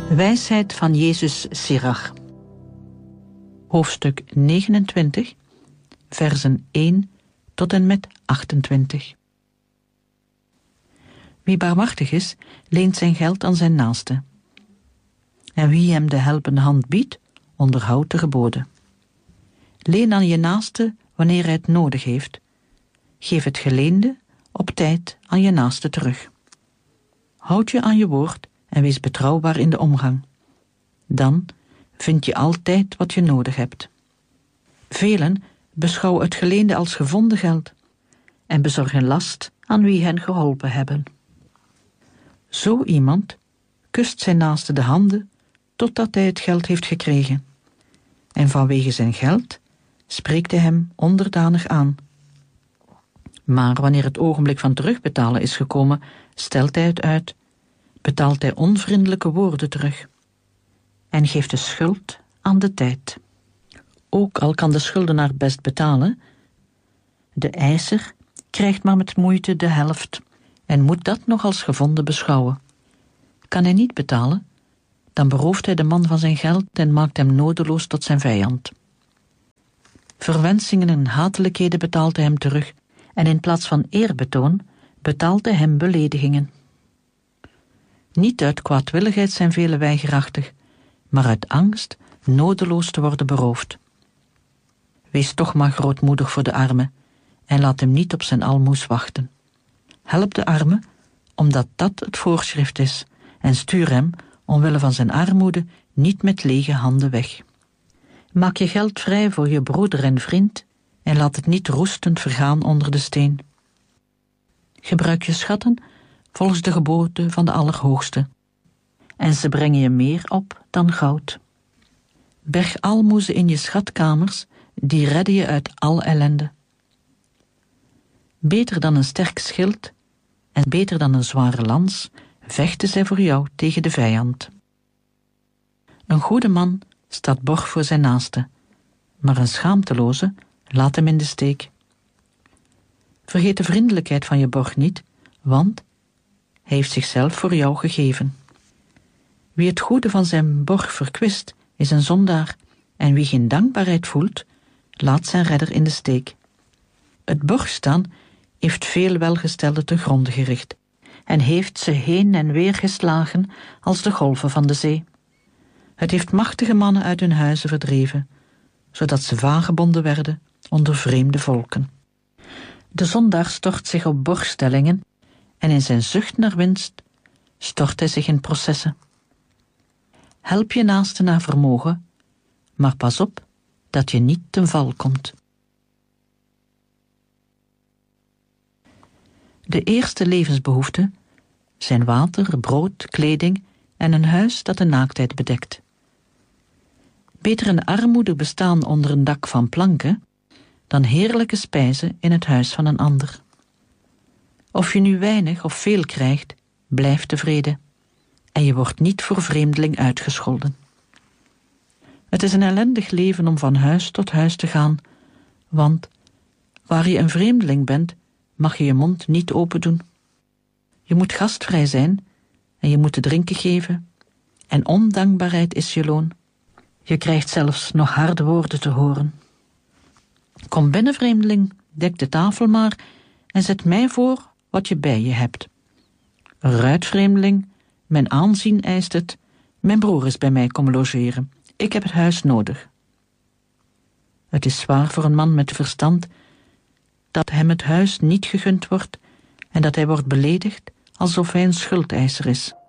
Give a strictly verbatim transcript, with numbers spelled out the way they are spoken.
Wijsheid van Jezus Sirach. Hoofdstuk negenentwintig, versen één tot en met achtentwintig. Wie barmhartig is, leent zijn geld aan zijn naaste. En wie hem de helpende hand biedt, onderhoudt de geboden. Leen aan je naaste wanneer hij het nodig heeft. Geef het geleende op tijd aan je naaste terug. Houd je aan je woord en wees betrouwbaar in de omgang. Dan vind je altijd wat je nodig hebt. Velen beschouwen het geleende als gevonden geld en bezorgen last aan wie hen geholpen hebben. Zo iemand kust zijn naaste de handen totdat hij het geld heeft gekregen. En vanwege zijn geld spreekt hij hem onderdanig aan. Maar wanneer het ogenblik van terugbetalen is gekomen, stelt hij het uit, betaalt hij onvriendelijke woorden terug en geeft de schuld aan de tijd. Ook al kan de schuldenaar best betalen, de eiser krijgt maar met moeite de helft en moet dat nog als gevonden beschouwen. Kan hij niet betalen, dan berooft hij de man van zijn geld en maakt hem nodeloos tot zijn vijand. Verwensingen en hatelijkheden betaalt hij hem terug en in plaats van eerbetoon betaalt hij hem beledigingen. Niet uit kwaadwilligheid zijn velen weigerachtig, maar uit angst nodeloos te worden beroofd. Wees toch maar grootmoedig voor de arme en laat hem niet op zijn almoes wachten. Help de arme, omdat dat het voorschrift is, en stuur hem, omwille van zijn armoede, niet met lege handen weg. Maak je geld vrij voor je broeder en vriend en laat het niet roestend vergaan onder de steen. Gebruik je schatten volgens de geboden van de Allerhoogste, en ze brengen je meer op dan goud. Berg almoezen in je schatkamers, die redden je uit al ellende. Beter dan een sterk schild en beter dan een zware lans vechten zij voor jou tegen de vijand. Een goede man staat borg voor zijn naaste, maar een schaamteloze laat hem in de steek. Vergeet de vriendelijkheid van je borg niet, want hij heeft zichzelf voor jou gegeven. Wie het goede van zijn borg verkwist, is een zondaar, en wie geen dankbaarheid voelt, laat zijn redder in de steek. Het borgstaan heeft veel welgestelden te gronde gericht en heeft ze heen en weer geslagen als de golven van de zee. Het heeft machtige mannen uit hun huizen verdreven, zodat ze vagebonden werden onder vreemde volken. De zondaar stort zich op borgstellingen en in zijn zucht naar winst stort hij zich in processen. Help je naaste naar vermogen, maar pas op dat je niet ten val komt. De eerste levensbehoeften zijn water, brood, kleding en een huis dat de naaktheid bedekt. Beter een armoedig bestaan onder een dak van planken dan heerlijke spijzen in het huis van een ander. Of je nu weinig of veel krijgt, blijf tevreden en je wordt niet voor vreemdeling uitgescholden. Het is een ellendig leven om van huis tot huis te gaan, want waar je een vreemdeling bent, mag je je mond niet open doen. Je moet gastvrij zijn en je moet te drinken geven, en ondankbaarheid is je loon. Je krijgt zelfs nog harde woorden te horen. Kom binnen, vreemdeling, dek de tafel maar en zet mij voor wat je bij je hebt. Ruit, vreemdeling, mijn aanzien eist het, mijn broer is bij mij komen logeren, ik heb het huis nodig. Het is zwaar voor een man met verstand dat hem het huis niet gegund wordt en dat hij wordt beledigd alsof hij een schuldeiser is.